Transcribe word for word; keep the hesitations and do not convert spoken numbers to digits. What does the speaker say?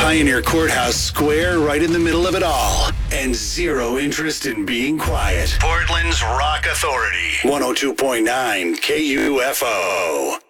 Pioneer Courthouse square right in the middle of it all. And zero interest in being quiet. Portland's Rock Authority. one oh two point nine K U F O.